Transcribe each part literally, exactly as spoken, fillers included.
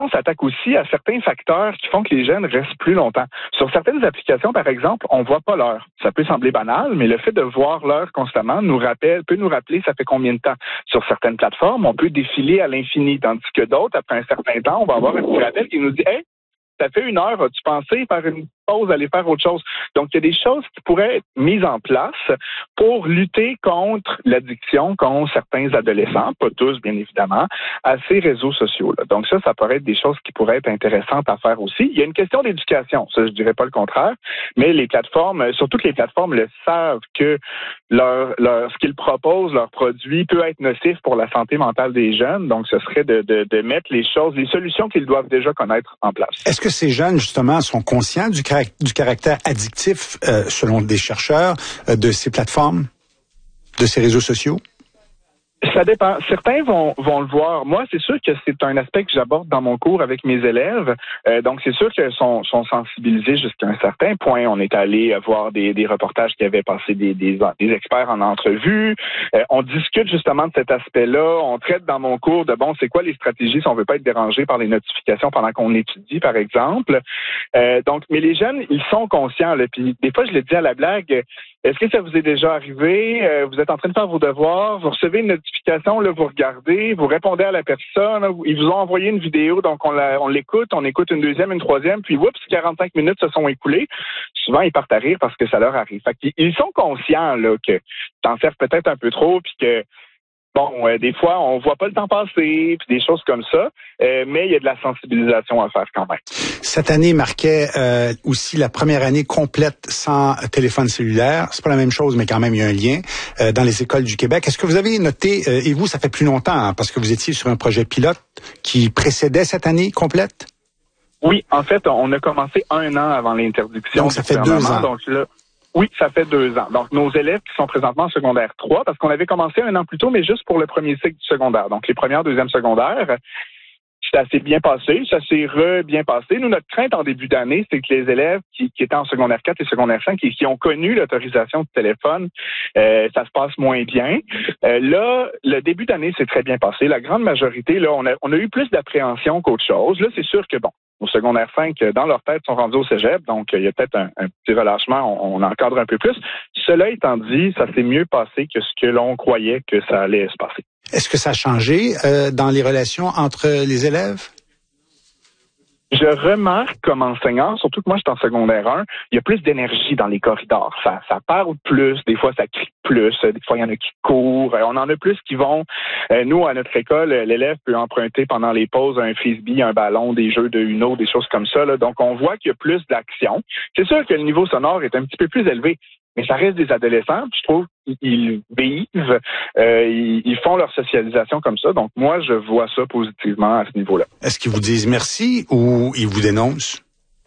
s'attaque aussi à certains facteurs qui font que les jeunes restent plus longtemps. Sur certaines applications, par exemple, on voit pas l'heure. Ça peut sembler banal, mais le fait de voir l'heure constamment nous rappelle, peut nous rappeler ça fait combien de temps. Sur certaines plateformes, on peut défiler à l'infini, tandis que d'autres, après un certain temps, on va avoir un petit rappel qui nous dit « Hey, ça fait une heure, as-tu pensé faire une pause, aller faire autre chose? » Donc, il y a des choses qui pourraient être mises en place pour lutter contre l'addiction qu'ont certains adolescents, pas tous bien évidemment, à ces réseaux sociaux-là. Donc ça, ça pourrait être des choses qui pourraient être intéressantes à faire aussi. Il y a une question d'éducation, ça je dirais pas le contraire, mais les plateformes, surtout que les plateformes le savent que leur, leur ce qu'ils proposent, leurs produits, peut être nocif pour la santé mentale des jeunes. Donc ce serait de, de, de mettre les choses, les solutions qu'ils doivent déjà connaître en place. Est-ce que ces jeunes, justement, sont conscients du, caract- du caractère addictif, euh, selon des chercheurs, euh, de ces plateformes, de ces réseaux sociaux? Ça dépend. Certains vont vont le voir. Moi, c'est sûr que c'est un aspect que j'aborde dans mon cours avec mes élèves. Euh, donc, c'est sûr qu'ils sont, sont sensibilisés jusqu'à un certain point. On est allé voir des, des reportages qui avaient passé des, des, des experts en entrevue. Euh, on discute justement de cet aspect-là. On traite dans mon cours de, bon, c'est quoi les stratégies si on veut pas être dérangé par les notifications pendant qu'on étudie, par exemple. Euh, donc, mais les jeunes, ils sont conscients. Là, puis des fois, je le dis à la blague, est-ce que ça vous est déjà arrivé? Euh, vous êtes en train de faire vos devoirs, vous recevez une notification, là, vous regardez, vous répondez à la personne, là, ils vous ont envoyé une vidéo, donc on, la, on l'écoute, on écoute une deuxième, une troisième, puis oups, quarante-cinq minutes se sont écoulées. Souvent, ils partent à rire parce que ça leur arrive. Fait qu'ils, ils sont conscients là, que t'en fais peut-être un peu trop, puis que bon, euh, des fois, on voit pas le temps passer, puis des choses comme ça, euh, mais il y a de la sensibilisation à faire quand même. Cette année marquait euh, aussi la première année complète sans téléphone cellulaire. C'est pas la même chose, mais quand même, il y a un lien euh, dans les écoles du Québec. Est-ce que vous avez noté, euh, et vous, ça fait plus longtemps, hein, parce que vous étiez sur un projet pilote qui précédait cette année complète? Oui, en fait, on a commencé un an avant l'interdiction. Donc, ça fait deux ans. Donc là, oui, ça fait deux ans. Donc, nos élèves qui sont présentement en secondaire trois, parce qu'on avait commencé un an plus tôt, mais juste pour le premier cycle du secondaire. Donc, les premières, deuxième secondaire, ça s'est bien passé, ça s'est re-bien passé. Nous, notre crainte en début d'année, c'est que les élèves qui, qui étaient en secondaire quatre et secondaire cinq et qui ont connu l'autorisation du téléphone, euh, ça se passe moins bien. Euh, là, le début d'année s'est très bien passé. La grande majorité, là, on a, on a eu plus d'appréhension qu'autre chose. Là, c'est sûr que, bon, au secondaire cinq, dans leur tête, sont rendus au cégep, donc il y a peut-être un, un petit relâchement, on, on encadre un peu plus. Cela étant dit, ça s'est mieux passé que ce que l'on croyait que ça allait se passer. Est-ce que ça a changé euh, dans les relations entre les élèves? Je remarque comme enseignant, surtout que moi je suis en secondaire un, il y a plus d'énergie dans les corridors. Ça, ça parle plus, des fois ça crie plus, des fois il y en a qui courent, on en a plus qui vont. Euh, nous, à notre école, l'élève peut emprunter pendant les pauses un frisbee, un ballon, des jeux de Uno, des choses comme ça. Là. Donc on voit qu'il y a plus d'action. C'est sûr que le niveau sonore est un petit peu plus élevé, mais ça reste des adolescents. Je trouve qu'ils vivent, euh, ils, ils font leur socialisation comme ça. Donc moi, je vois ça positivement à ce niveau-là. Est-ce qu'ils vous disent merci ou ils vous dénoncent?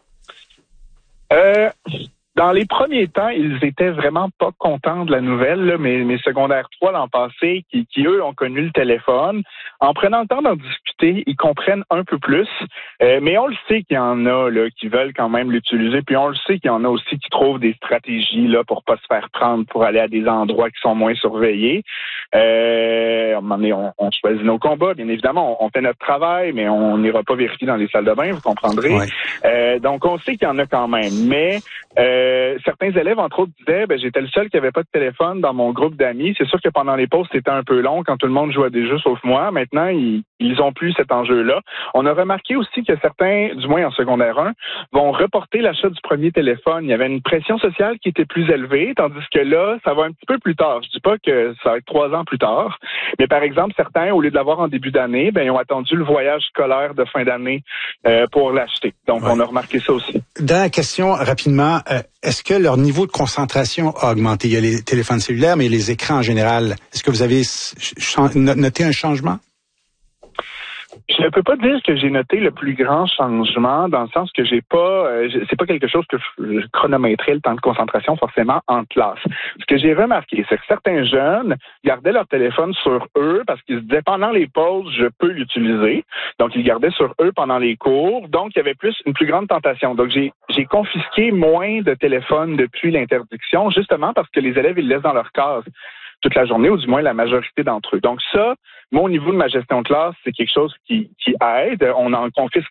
Euh, dans les premiers temps, ils étaient vraiment pas contents de la nouvelle, là, mais mes secondaires trois l'an passé, qui, qui eux ont connu le téléphone, en prenant le temps d'en discuter, ils comprennent un peu plus. Euh, mais on le sait qu'il y en a là qui veulent quand même l'utiliser, puis on le sait qu'il y en a aussi qui trouvent des stratégies là pour pas se faire prendre, pour aller à des endroits qui sont moins surveillés. Euh, à un moment donné, on, on choisit nos combats, bien évidemment, on, on fait notre travail, mais on n'ira pas vérifier dans les salles de bain, vous comprendrez. Ouais. Euh, donc on sait qu'il y en a quand même, mais euh, certains élèves, entre autres, disaient ben, j'étais le seul qui avait pas de téléphone dans mon groupe d'amis. C'est sûr que pendant les pauses, c'était un peu long quand tout le monde jouait à des jeux sauf moi. Maintenant, ils, ils ont plus cet enjeu-là. On a remarqué aussi que certains, du moins en secondaire un, vont reporter l'achat du premier téléphone. Il y avait une pression sociale qui était plus élevée, tandis que là, ça va un petit peu plus tard. Je dis pas que ça va être trois ans plus tard, mais par exemple, certains, au lieu de l'avoir en début d'année, ben ils ont attendu le voyage scolaire de fin d'année euh, pour l'acheter. Donc, ouais. On a remarqué ça aussi. Dernière question, rapidement. Euh, est-ce que leur niveau de concentration a augmenté? Il y a les téléphones cellulaires, mais les écrans en général. Est-ce que vous avez ch- noté un changement? Je ne peux pas dire que j'ai noté le plus grand changement, dans le sens que j'ai pas, euh, c'est pas quelque chose que je chronométrais le temps de concentration forcément en classe. Ce que j'ai remarqué, c'est que certains jeunes gardaient leur téléphone sur eux parce qu'ils se disaient pendant les pauses, je peux l'utiliser. Donc ils gardaient sur eux pendant les cours. Donc il y avait plus une plus grande tentation. Donc j'ai j'ai confisqué moins de téléphones depuis l'interdiction, justement parce que les élèves ils le laissent dans leur case toute la journée, ou du moins la majorité d'entre eux. Donc ça, moi, au niveau de ma gestion de classe, c'est quelque chose qui, qui aide. On en confisque